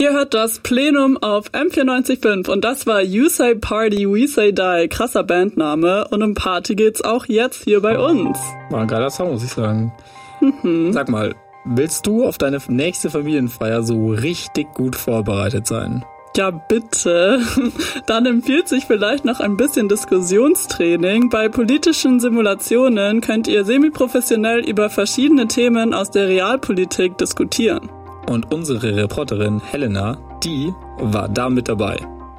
Ihr hört das Plenum auf M94.5 und das war You Say Party, We Say Die, krasser Bandname und um Party geht's auch jetzt hier bei uns. War ein geiler Song, muss ich sagen. Sag mal, willst du auf deine nächste Familienfeier so richtig gut vorbereitet sein? Ja, bitte. Dann empfiehlt sich vielleicht noch ein bisschen Diskussionstraining. Bei politischen Simulationen könnt ihr semi-professionell über verschiedene Themen aus der Realpolitik diskutieren. Und unsere Reporterin Helena, die war da mit dabei.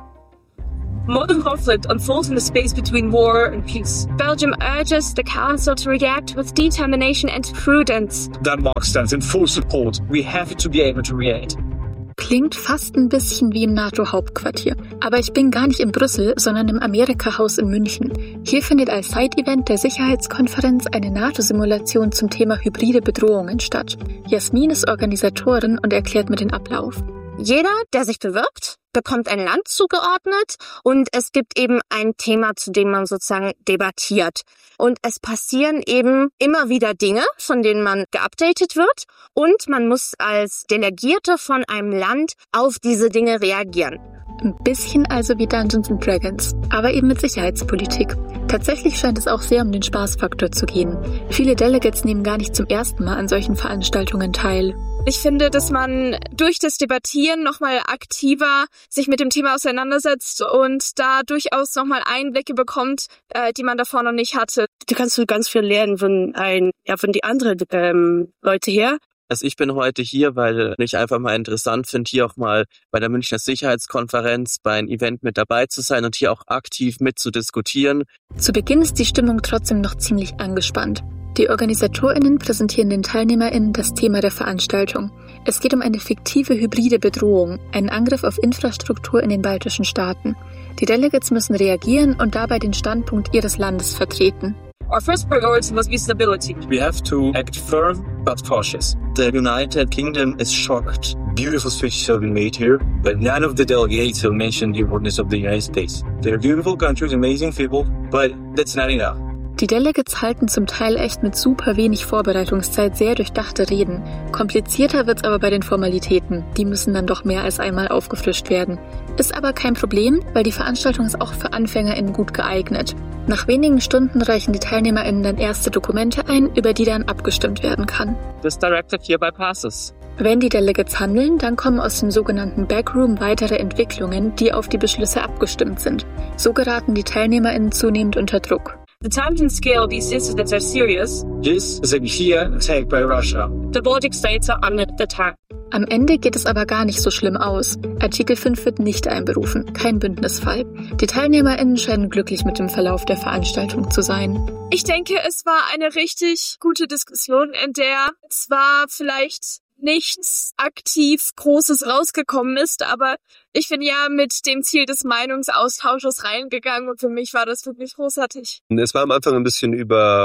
Modern conflict unfolds in the space between war and peace. Belgium urges the Council to react with determination and prudence. Denmark stands in full support. We have to be able to react. Klingt fast ein bisschen wie im NATO-Hauptquartier. Aber ich bin gar nicht in Brüssel, sondern im Amerika-Haus in München. Hier findet als Side-Event der Sicherheitskonferenz eine NATO-Simulation zum Thema hybride Bedrohungen statt. Jasmin ist Organisatorin und erklärt mir den Ablauf. Jeder, der sich bewirbt, bekommt ein Land zugeordnet und es gibt eben ein Thema, zu dem man sozusagen debattiert. Und es passieren eben immer wieder Dinge, von denen man geupdatet wird und man muss als Delegierte von einem Land auf diese Dinge reagieren. Ein bisschen also wie Dungeons & Dragons, aber eben mit Sicherheitspolitik. Tatsächlich scheint es auch sehr um den Spaßfaktor zu gehen. Viele Delegates nehmen gar nicht zum ersten Mal an solchen Veranstaltungen teil. Ich finde, dass man durch das Debattieren nochmal aktiver sich mit dem Thema auseinandersetzt und da durchaus nochmal Einblicke bekommt, die man davor noch nicht hatte. Du kannst ganz viel lernen von die anderen Leute hier. Also ich bin heute hier, weil ich einfach mal interessant finde, hier auch mal bei der Münchner Sicherheitskonferenz bei einem Event mit dabei zu sein und hier auch aktiv mit zu diskutieren. Zu Beginn ist die Stimmung trotzdem noch ziemlich angespannt. Die OrganisatorInnen präsentieren den TeilnehmerInnen das Thema der Veranstaltung. Es geht um eine fiktive hybride Bedrohung, einen Angriff auf Infrastruktur in den baltischen Staaten. Die Delegates müssen reagieren und dabei den Standpunkt ihres Landes vertreten. Our first priority must be stability. We have to act firm but cautious. The United Kingdom is shocked. Beautiful speeches have been made here, but none of the delegates have mentioned the importance of the United States. They're beautiful countries, amazing people, but that's not enough. Die Delegates halten zum Teil echt mit super wenig Vorbereitungszeit sehr durchdachte Reden. Komplizierter wird's aber bei den Formalitäten. Die müssen dann doch mehr als einmal aufgefrischt werden. Ist aber kein Problem, weil die Veranstaltung ist auch für AnfängerInnen gut geeignet. Nach wenigen Stunden reichen die TeilnehmerInnen dann erste Dokumente ein, über die dann abgestimmt werden kann. This directive hereby passes. Wenn die Delegates handeln, dann kommen aus dem sogenannten Backroom weitere Entwicklungen, die auf die Beschlüsse abgestimmt sind. So geraten die TeilnehmerInnen zunehmend unter Druck. The time and scale of these incidents are serious. This is a clear attack by Russia. The Baltic states are under attack. Am Ende geht es aber gar nicht so schlimm aus. Artikel 5 wird nicht einberufen, kein Bündnisfall. Die TeilnehmerInnen scheinen glücklich mit dem Verlauf der Veranstaltung zu sein. Ich denke, es war eine richtig gute Diskussion, in der zwar vielleicht nichts aktiv Großes rausgekommen ist, aber ich bin ja mit dem Ziel des Meinungsaustausches reingegangen und für mich war das wirklich großartig. Es war am Anfang ein bisschen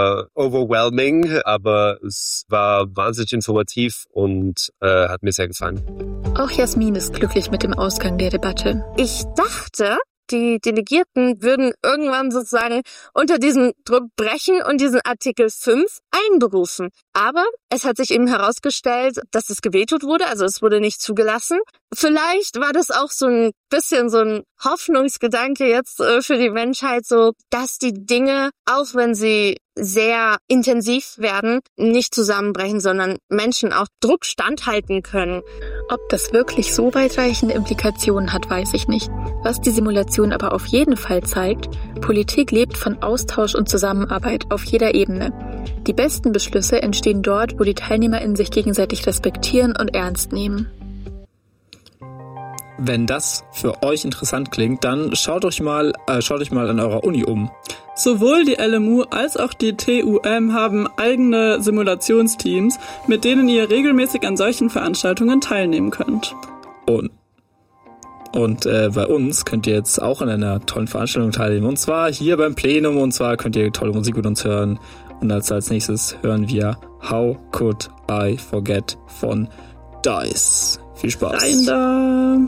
overwhelming, aber es war wahnsinnig informativ und hat mir sehr gefallen. Auch Jasmin ist glücklich mit dem Ausgang der Debatte. Ich dachte, die Delegierten würden irgendwann sozusagen unter diesem Druck brechen und diesen Artikel 5 einberufen. Aber es hat sich eben herausgestellt, dass es gewetet wurde, also es wurde nicht zugelassen. Vielleicht war das auch so ein bisschen so ein Hoffnungsgedanke jetzt für die Menschheit, so dass die Dinge, auch wenn sie sehr intensiv werden, nicht zusammenbrechen, sondern Menschen auch Druck standhalten können. Ob das wirklich so weitreichende Implikationen hat, weiß ich nicht. Was die Simulation aber auf jeden Fall zeigt, Politik lebt von Austausch und Zusammenarbeit auf jeder Ebene. Die besten Beschlüsse entstehen dort, wo die TeilnehmerInnen sich gegenseitig respektieren und ernst nehmen. Wenn das für euch interessant klingt, dann schaut euch mal an eurer Uni um. Sowohl die LMU als auch die TUM haben eigene Simulationsteams, mit denen ihr regelmäßig an solchen Veranstaltungen teilnehmen könnt. Und bei uns könnt ihr jetzt auch an einer tollen Veranstaltung teilnehmen. Und zwar hier beim Plenum. Und zwar könnt ihr tolle Musik mit uns hören. Und als nächstes hören wir How Could I Forget von Dice. Viel Spaß. Rein da!